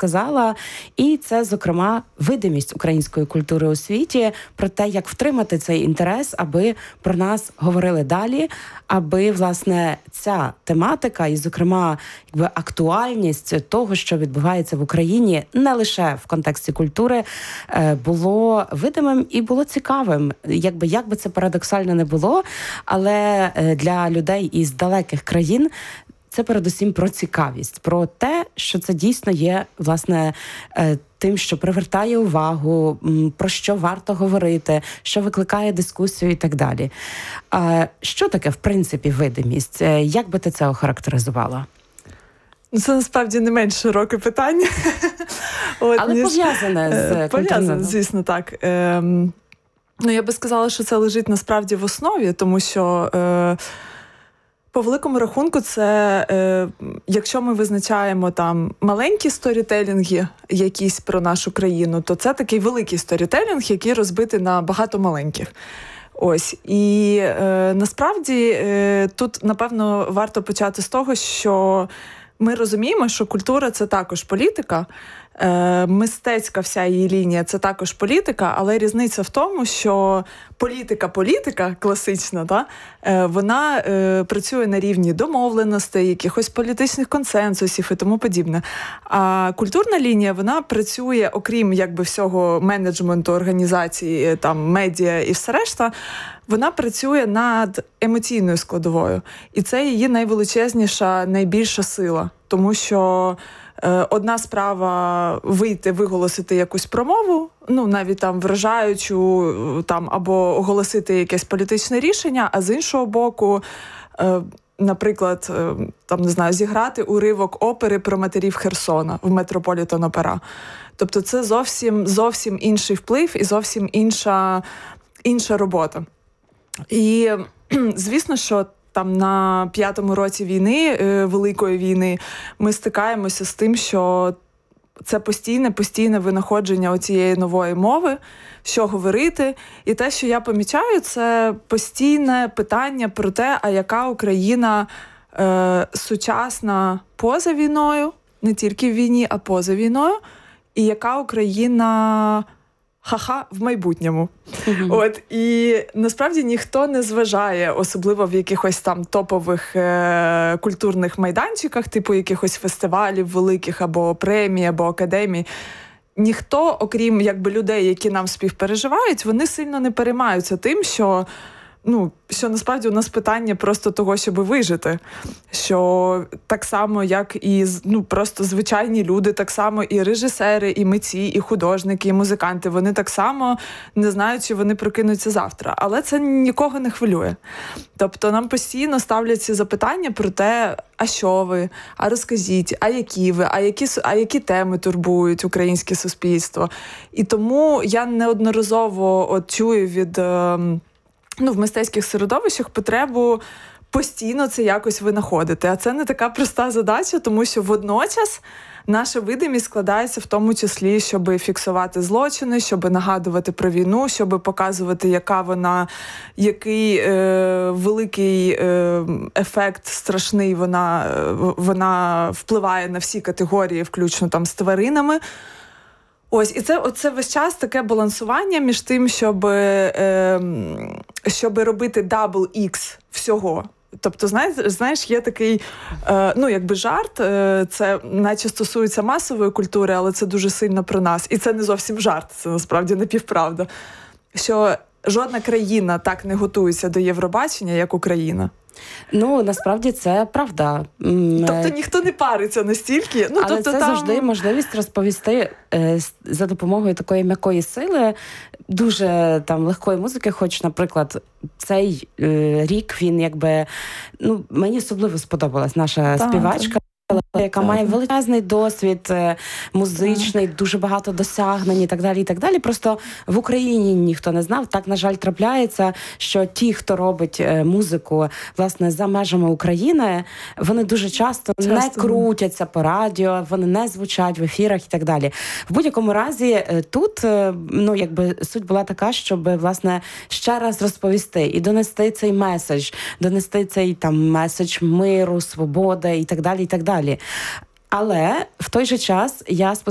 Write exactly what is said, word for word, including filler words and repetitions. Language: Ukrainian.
сказала. І це, зокрема, видимість української культури у світі, про те, як втримати цей інтерес, аби про нас говорили далі, аби, власне, ця тематика і, зокрема, якби актуальність того, що відбувається в Україні, не лише в контексті культури, було видимим і було цікавим. Якби, як би це парадоксально не було, але для людей із далеких країн це передусім про цікавість, про те, що це дійсно є, власне, тим, що привертає увагу, про що варто говорити, що викликає дискусію і так далі. Що таке, в принципі, видимість? Як би ти це охарактеризувала? Це, насправді, не менш широке питання. От, Але ніж... пов'язане з Пов'язане, звісно, так. Ем... Ну, я би сказала, що це лежить, насправді, в основі, тому що... Е... По великому рахунку, це, е, якщо ми визначаємо там маленькі сторітелінги якісь про нашу країну, то це такий великий сторітелінг, який розбитий на багато маленьких. Ось. І е, насправді е, тут, напевно, варто почати з того, що ми розуміємо, що культура – це також політика, е, мистецька вся її лінія – це також політика, але різниця в тому, що політика-політика класична, да, е, вона е, працює на рівні домовленостей, якихось політичних консенсусів і тому подібне. А культурна лінія, вона працює, окрім якби всього менеджменту, організації, там, медіа і все решта, вона працює над емоційною складовою. І це її найвеличезніша, найбільша сила. Тому що е, одна справа вийти, виголосити якусь промову, ну, навіть там вражаючу, там, або оголосити якесь політичне рішення, а з іншого боку, е, наприклад, е, там, не знаю, зіграти уривок опери про матерів Херсона в Метрополітен Опера. Тобто це зовсім, зовсім інший вплив і зовсім інша, інша робота. І, звісно, що там на п'ятому році війни, Великої війни, ми стикаємося з тим, що це постійне, постійне винаходження оцієї нової мови, що говорити. І те, що я помічаю, це постійне питання про те, а яка Україна е, сучасна поза війною, не тільки в війні, а поза війною, і яка Україна... ха-ха, в майбутньому. Mm-hmm. От, і насправді ніхто не зважає, особливо в якихось там топових е- культурних майданчиках, типу якихось фестивалів великих, або премій, або академій. Ніхто, окрім якби людей, які нам співпереживають, вони сильно не переймаються тим, що Ну, що насправді у нас питання просто того, щоб вижити. Що так само, як і ну, просто звичайні люди, так само і режисери, і митці, і художники, і музиканти, вони так само не знають, чи вони прокинуться завтра. Але це нікого не хвилює. Тобто нам постійно ставлять ці запитання про те, а що ви, а розкажіть, а які ви, а які, а які теми турбують українське суспільство. І тому я неодноразово от чую від... ну, в мистецьких середовищах потребу постійно це якось винаходити. А це не така проста задача, тому що водночас наша видимість складається в тому числі, щоб фіксувати злочини, щоб нагадувати про війну, щоб показувати, яка вона, який е, великий е, ефект страшний вона, вона впливає на всі категорії, включно там з тваринами. Ось, і це оце весь час таке балансування між тим, щоб, е, щоб робити дабл ікс всього. Тобто, знаєш, знаєш, є такий, е, ну, якби жарт, е, це наче стосується масової культури, але це дуже сильно про нас. І це не зовсім жарт, це насправді напівправда. Що жодна країна так не готується до Євробачення, як Україна. Ну, насправді це правда. Тобто ніхто не париться настільки. Ну, але тобто, це там... завжди можливість розповісти е, за допомогою такої м'якої сили, дуже там легкої музики, хоч, наприклад, цей е, рік він якби, ну, мені особливо сподобалась наша так, співачка. Так. Яка так. має величезний досвід музичний, так. дуже багато досягнень і так далі, і так далі. Просто в Україні ніхто не знав. Так, на жаль, трапляється, що ті, хто робить музику, власне, за межами України, вони дуже часто, часто не крутяться по радіо, вони не звучать в ефірах і так далі. В будь-якому разі, тут, ну, якби суть була така, щоб, власне, ще раз розповісти і донести цей меседж, донести цей там меседж миру, свободи і так далі, і так далі. Але в той же час я спостерігаю,